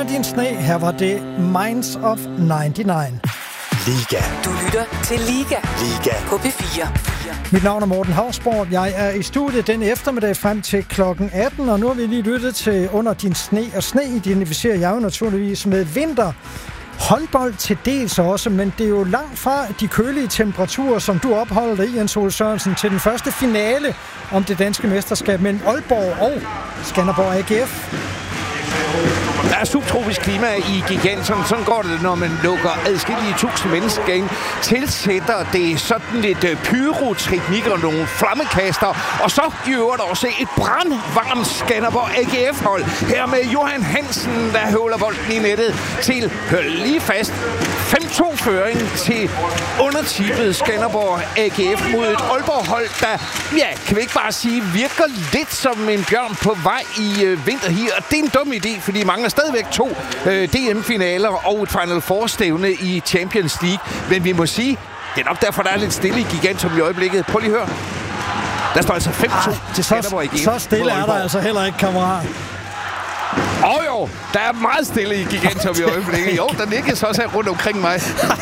din sne, her var det Minds of 99. Liga. Du lytter til Liga på P4. Mit navn er Morten Hausborg. Jeg er i studiet den eftermiddag frem til klokken 18, og nu har vi lige lyttet til Under din sne, og sne identificerer jeg jo naturligvis med vinter. Håndbold til dels også, men det er jo langt fra de kølige temperaturer, som du opholder dig i, Jens Ole Sørensen, til den første finale om det danske mesterskab mellem Aalborg og Skanderborg AGF. Der er subtropisk klima i Giganten. Sådan går det, når man lukker adskillige tusind mennesker ind. Tilsætter det sådan lidt pyroteknik og nogle flammekaster. Og så i øvrigt også et brandvarmt Skanderborg AGF-hold. Her med Johan Hansen, der høvler bolden i nettet til lige fast 5-2-føring til undertippet Skanderborg AGF mod et Aalborg-hold, der, ja, kan vi ikke bare sige, virker lidt som en bjørn på vej i vinter her. Og det er en dum idé, fordi mangler stadigvæk 2 DM-finaler og et Final Four-stævne i Champions League. Men vi må sige, det er nok derfor, der er lidt stille i Gigantum i øjeblikket. Prøv lige at høre. Der står altså 5-2 til Skanderborg AGF. Så stille er der altså heller ikke, kammerat. Jo, der er meget stille i Gigantum i øjeblikket. Jo, der nikkes også her rundt omkring mig.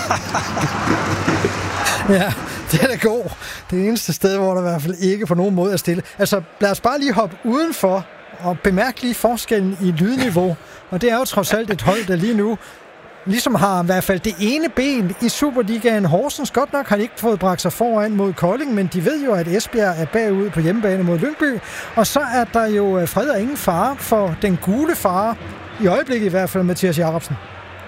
Ja, det er da god. Det eneste sted, hvor der i hvert fald ikke på nogen måde er stille. Altså, lad os bare lige hoppe udenfor og bemærke lige forskellen i lydniveau. Og det er jo trods alt et hold, der lige nu ligesom har i hvert fald det ene ben i Superligaen. Horsens godt nok har de ikke fået bragt sig foran mod Kolding, men de ved jo, at Esbjerg er bagud på hjemmebane mod Lyngby. Og så er der jo fred og ingen fare for den gule fare, i øjeblikket i hvert fald, Mathias Jacobsen.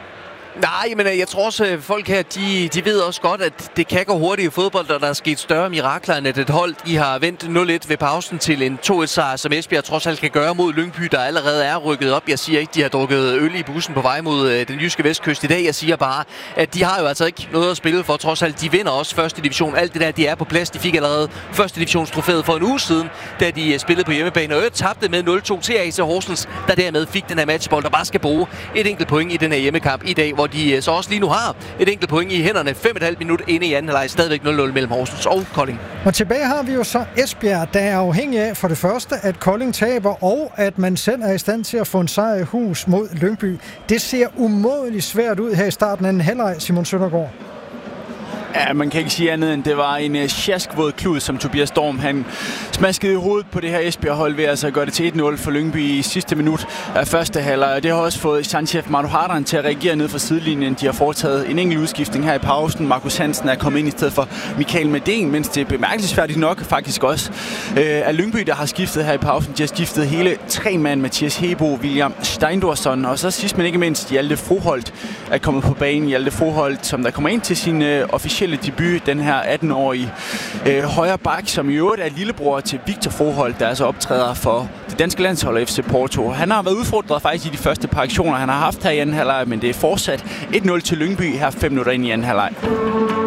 Nej, men jeg tror også, folk her, de ved også godt, at det kan gå hurtigt i fodbold, og der er sket større mirakler end et hold. I har vendt 0-1 ved pausen til en 2-1-sejr, som Esbjerg trods alt kan gøre mod Lyngby, der allerede er rykket op. Jeg siger ikke, de har drukket øl i bussen på vej mod den jyske vestkyst i dag. Jeg siger bare, at de har jo altså ikke noget at spille for. Trods alt, de vinder også første division. Alt det der, de er på plads. De fik allerede første divisionstrofæet for en uge siden, da de spillede på hjemmebane. Og tabte med 0-2 til AC Horsens, der dermed fik den her matchbold, der bare skal bruge et enkelt point i den her hjemmekamp i dag, hvor de så også lige nu har et enkelt point i hænderne. 5,5 minut inde i anden halvleg. Stadigvæk 0-0 mellem Horsens og Kolding. Og tilbage har vi jo så Esbjerg, der er afhængig af for det første, at Kolding taber, og at man selv er i stand til at få en sejr i hus mod Lyngby. Det ser umådeligt svært ud her i starten af anden halvleg, Simon Søndergaard. Ja, man kan ikke sige andet end, det var en sjaskvåd klud, som Tobias Storm han smaskede i hovedet på det her Esbjerg-hold ved altså at gøre det til 1-0 for Lyngby i sidste minut af første halvleg. Og det har også fået Sanchef Maduhardan til at reagere ned fra sidelinjen. De har foretaget en enkelt udskiftning her i pausen. Markus Hansen er kommet ind i stedet for Michael Medin, mens det er bemærkelsesværdigt nok faktisk også af Lyngby, der har skiftet her i pausen. De har skiftet hele 3 mand, Mathias Hebo, William Steindorsson, og så sidst men ikke mindst Hjalte Froholt er kommet på banen. Hjalte Froholt, som der kommer ind til sin officielle debut, den her 18-årige højre bak, som i øvrigt er lillebror til Victor Froholt, der altså optræder for det danske landshold FC Porto. Han har været udfordret faktisk i de første par aktioner, han har haft her i anden halvleg, men det er fortsat 1-0 til Lyngby her 5 minutter ind i anden halvleg.